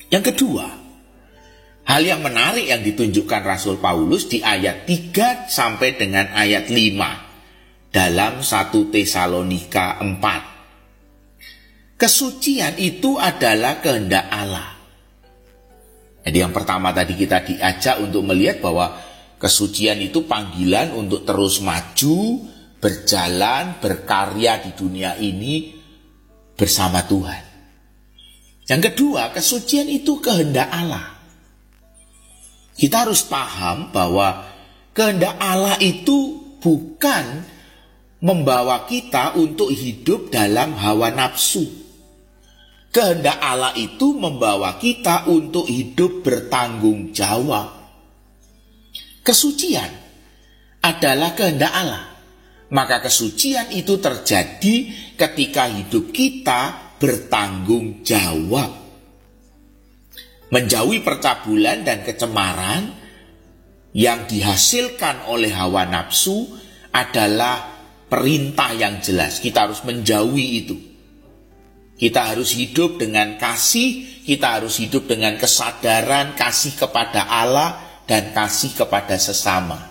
Yang kedua, hal yang menarik yang ditunjukkan Rasul Paulus di ayat 3 sampai dengan ayat 5 dalam 1 Tesalonika 4. Kesucian itu adalah kehendak Allah. Jadi yang pertama tadi kita diajak untuk melihat bahwa kesucian itu panggilan untuk terus maju, berjalan, berkarya di dunia ini bersama Tuhan. Yang kedua, kesucian itu kehendak Allah. Kita harus paham bahwa kehendak Allah itu bukan membawa kita untuk hidup dalam hawa nafsu. Kehendak Allah itu membawa kita untuk hidup bertanggung jawab. Kesucian adalah kehendak Allah. Maka kesucian itu terjadi ketika hidup kita bertanggung jawab. Menjauhi percabulan dan kecemaran yang dihasilkan oleh hawa nafsu adalah perintah yang jelas. Kita harus menjauhi itu. Kita harus hidup dengan kasih, kita harus hidup dengan kesadaran, kasih kepada Allah dan kasih kepada sesama.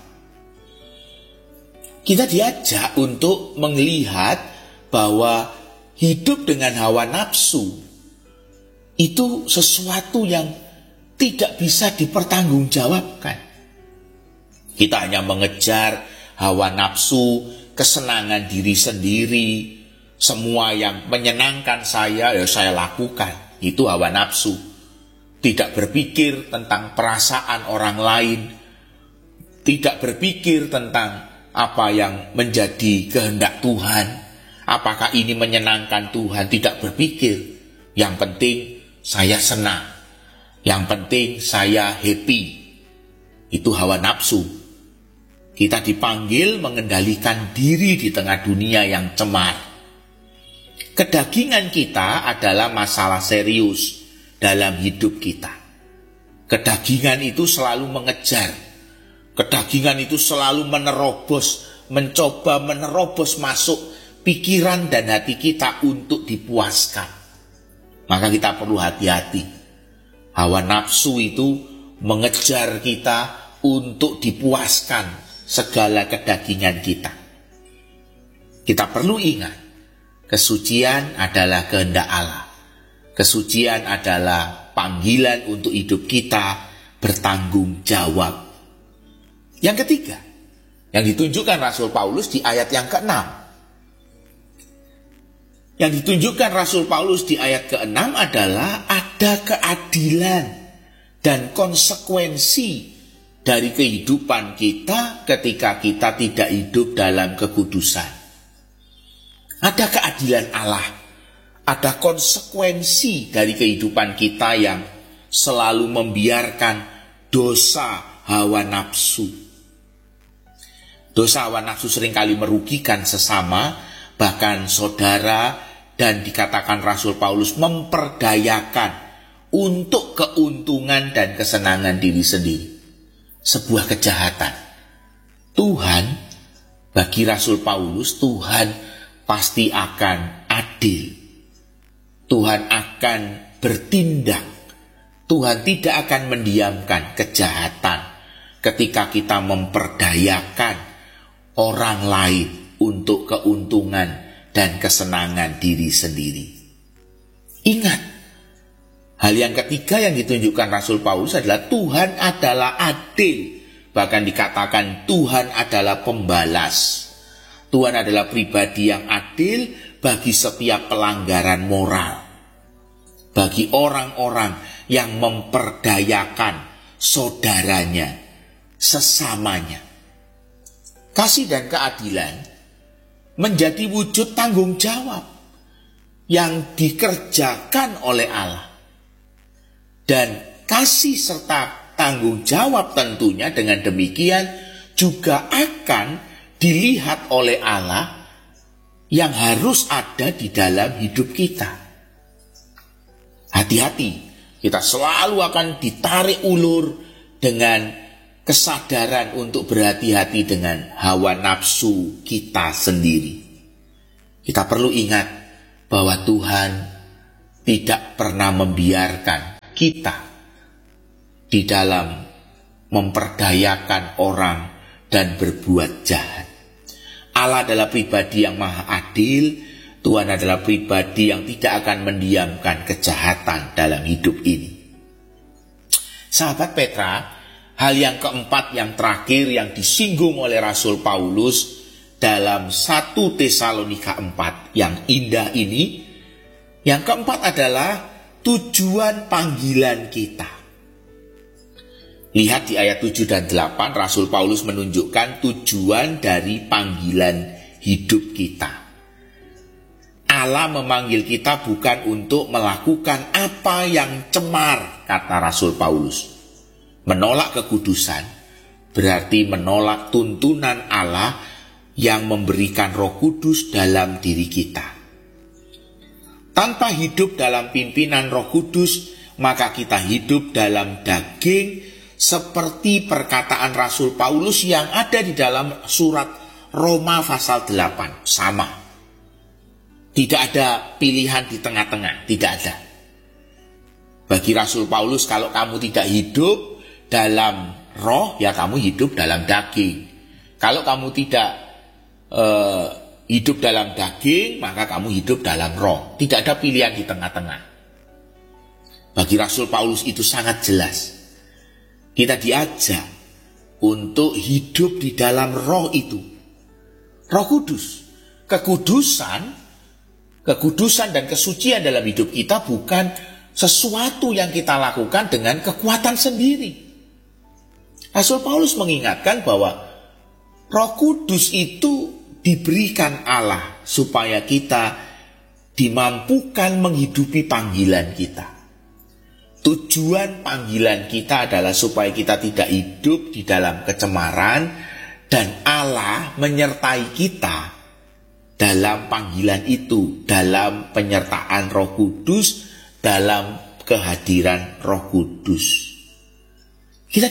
Kita diajak untuk melihat bahwa hidup dengan hawa nafsu itu sesuatu yang tidak bisa dipertanggungjawabkan. Kita hanya mengejar hawa nafsu, kesenangan diri sendiri, semua yang menyenangkan saya, ya saya lakukan. Itu hawa nafsu. Tidak berpikir tentang perasaan orang lain, tidak berpikir tentang apa yang menjadi kehendak Tuhan, apakah ini menyenangkan Tuhan, tidak berpikir. Yang penting saya senang, yang penting saya happy. Itu hawa nafsu. Kita dipanggil mengendalikan diri di tengah dunia yang cemar. Kedagingan kita adalah masalah serius dalam hidup kita. Kedagingan itu selalu mengejar. Kedagingan itu selalu mencoba menerobos masuk pikiran dan hati kita untuk dipuaskan. Maka kita perlu hati-hati. Hawa nafsu itu mengejar kita untuk dipuaskan segala kedagingan kita. Kita perlu ingat, kesucian adalah kehendak Allah. Kesucian adalah panggilan untuk hidup kita bertanggung jawab. Yang ketiga, yang ditunjukkan Rasul Paulus di ayat yang ke-6. Yang ditunjukkan Rasul Paulus di ayat ke-6 adalah ada keadilan dan konsekuensi dari kehidupan kita ketika kita tidak hidup dalam kekudusan. Ada keadilan Allah, ada konsekuensi dari kehidupan kita yang selalu membiarkan dosa hawa nafsu. Dosa hawa nafsu seringkali merugikan sesama, bahkan saudara, dan dikatakan Rasul Paulus memperdayakan untuk keuntungan dan kesenangan diri sendiri. Sebuah kejahatan. Tuhan, bagi Rasul Paulus, Tuhan pasti akan adil. Tuhan akan bertindak. Tuhan tidak akan mendiamkan kejahatan ketika kita memperdayakan orang lain untuk keuntungan dan kesenangan diri sendiri. Ingat, hal yang ketiga yang ditunjukkan Rasul Paulus adalah Tuhan adalah adil. Bahkan dikatakan Tuhan adalah pembalas. Tuhan adalah pribadi yang adil bagi setiap pelanggaran moral. Bagi orang-orang yang memperdayakan saudaranya, sesamanya. Kasih dan keadilan menjadi wujud tanggung jawab yang dikerjakan oleh Allah. Dan kasih serta tanggung jawab tentunya dengan demikian juga akan dilihat oleh Allah yang harus ada di dalam hidup kita. Hati-hati, kita selalu akan ditarik ulur dengan kesadaran untuk berhati-hati dengan hawa nafsu kita sendiri. Kita perlu ingat bahwa Tuhan tidak pernah membiarkan kita di dalam memperdayakan orang dan berbuat jahat. Allah adalah pribadi yang maha adil. Tuhan adalah pribadi yang tidak akan mendiamkan kejahatan dalam hidup ini. Sahabat Petra, hal yang keempat, yang terakhir yang disinggung oleh Rasul Paulus dalam 1 Tesalonika 4 yang indah ini, yang keempat adalah tujuan panggilan kita. Lihat di ayat 7 dan 8, Rasul Paulus menunjukkan tujuan dari panggilan hidup kita. Allah memanggil kita bukan untuk melakukan apa yang cemar, kata Rasul Paulus. Menolak kekudusan berarti menolak tuntunan Allah yang memberikan Roh Kudus dalam diri kita. Tanpa hidup dalam pimpinan Roh Kudus, maka kita hidup dalam daging, seperti perkataan Rasul Paulus yang ada di dalam surat Roma pasal 8. Sama. Tidak ada pilihan di tengah-tengah, tidak ada. Bagi Rasul Paulus, kalau kamu tidak hidup dalam roh, ya kamu hidup dalam daging. Kalau kamu tidak hidup dalam daging, maka kamu hidup dalam roh. Tidak ada pilihan di tengah-tengah. Bagi Rasul Paulus itu sangat jelas. Kita diajak untuk hidup di dalam roh itu. Roh Kudus. Kekudusan dan kesucian dalam hidup kita bukan sesuatu yang kita lakukan dengan kekuatan sendiri. Rasul Paulus mengingatkan bahwa Roh Kudus itu diberikan Allah supaya kita dimampukan menghidupi panggilan kita. Tujuan panggilan kita adalah supaya kita tidak hidup di dalam kecemaran dan Allah menyertai kita dalam panggilan itu, dalam penyertaan Roh Kudus, dalam kehadiran Roh Kudus. Kita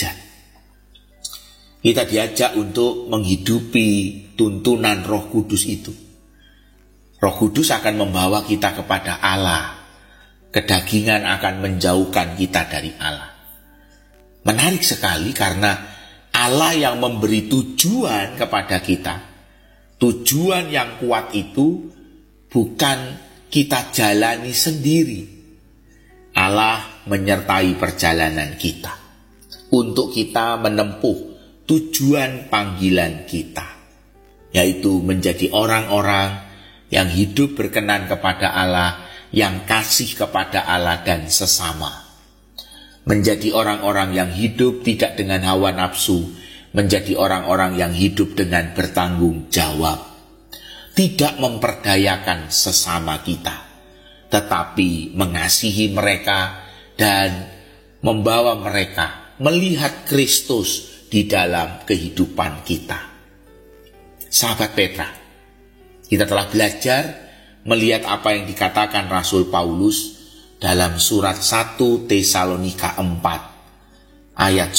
diajak untuk menghidupi tuntunan Roh Kudus itu. Roh Kudus akan membawa kita kepada Allah. Kedagingan akan menjauhkan kita dari Allah. Menarik sekali karena Allah yang memberi tujuan kepada kita. Tujuan yang kuat itu bukan kita jalani sendiri. Allah menyertai perjalanan kita untuk kita menempuh tujuan panggilan kita, yaitu menjadi orang-orang yang hidup berkenan kepada Allah, yang kasih kepada Allah dan sesama. Menjadi orang-orang yang hidup tidak dengan hawa nafsu, menjadi orang-orang yang hidup dengan bertanggung jawab. Tidak memperdayakan sesama kita, tetapi mengasihi mereka dan membawa mereka melihat Kristus di dalam kehidupan kita. Sahabat Petra, kita telah belajar melihat apa yang dikatakan Rasul Paulus dalam surat 1 Tesalonika 4 ayat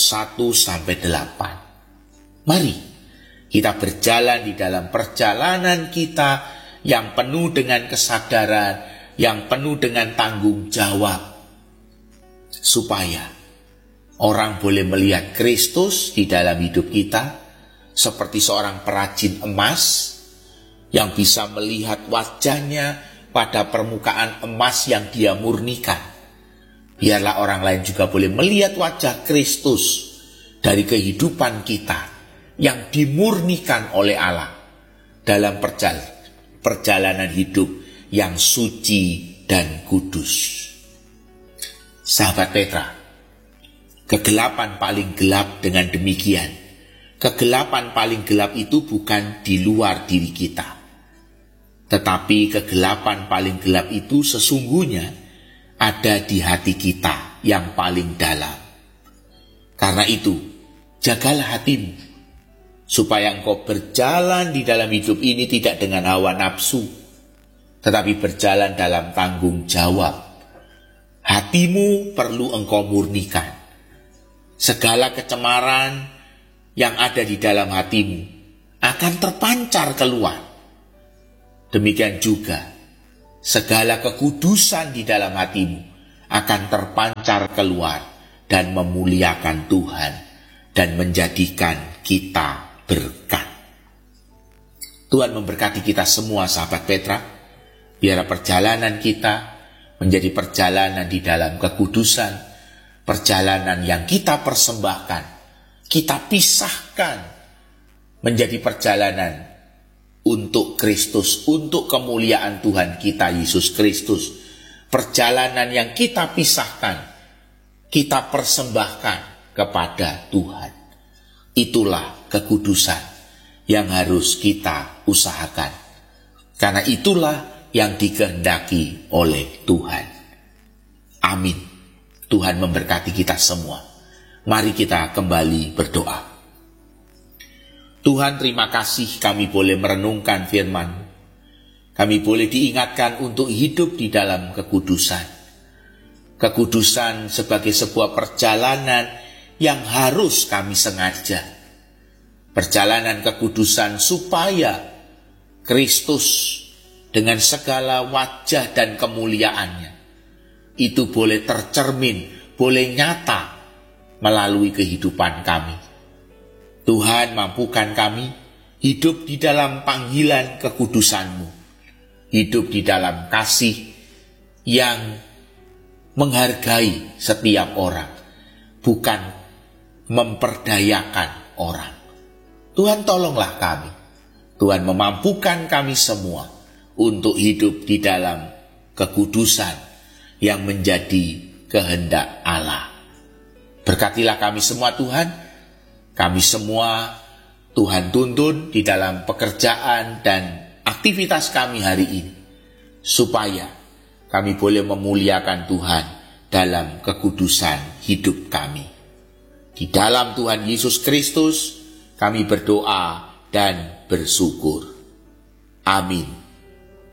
1-8. Mari kita berjalan di dalam perjalanan kita yang penuh dengan kesadaran, yang penuh dengan tanggung jawab, supaya orang boleh melihat Kristus di dalam hidup kita, seperti seorang perajin emas yang bisa melihat wajahnya pada permukaan emas yang dia murnikan. Biarlah orang lain juga boleh melihat wajah Kristus dari kehidupan kita yang dimurnikan oleh Allah dalam perjalanan hidup yang suci dan kudus. Sahabat Petra, kegelapan paling gelap dengan demikian. Kegelapan paling gelap itu bukan di luar diri kita, tetapi kegelapan paling gelap itu sesungguhnya ada di hati kita yang paling dalam. Karena itu, jagalah hatimu, supaya engkau berjalan di dalam hidup ini tidak dengan hawa nafsu, tetapi berjalan dalam tanggung jawab. Hatimu perlu engkau murnikan. Segala kecemaran yang ada di dalam hatimu akan terpancar keluar. Demikian juga segala kekudusan di dalam hatimu akan terpancar keluar dan memuliakan Tuhan dan menjadikan kita berkat. Tuhan memberkati kita semua, sahabat Petra. Biar perjalanan kita menjadi perjalanan di dalam kekudusan, perjalanan yang kita persembahkan, kita pisahkan menjadi perjalanan untuk Kristus, untuk kemuliaan Tuhan kita Yesus Kristus. Perjalanan yang kita pisahkan, kita persembahkan kepada Tuhan. Itulah kekudusan yang harus kita usahakan. Karena itulah yang dikehendaki oleh Tuhan. Amin. Tuhan memberkati kita semua. Mari kita kembali berdoa. Tuhan, terima kasih kami boleh merenungkan firman. Kami boleh diingatkan untuk hidup di dalam kekudusan. Kekudusan sebagai sebuah perjalanan yang harus kami sengaja. Perjalanan kekudusan supaya Kristus dengan segala wajah dan kemuliaannya itu boleh tercermin, boleh nyata melalui kehidupan kami. Tuhan, mampukan kami hidup di dalam panggilan kekudusan-Mu, hidup di dalam kasih yang menghargai setiap orang, bukan memperdayakan orang. Tuhan, tolonglah kami. Tuhan, memampukan kami semua untuk hidup di dalam kekudusan yang menjadi kehendak Allah. Berkatilah kami semua, Tuhan. Kami semua Tuhan tuntun di dalam pekerjaan dan aktivitas kami hari ini, supaya kami boleh memuliakan Tuhan dalam kekudusan hidup kami. Di dalam Tuhan Yesus Kristus kami berdoa dan bersyukur. Amin.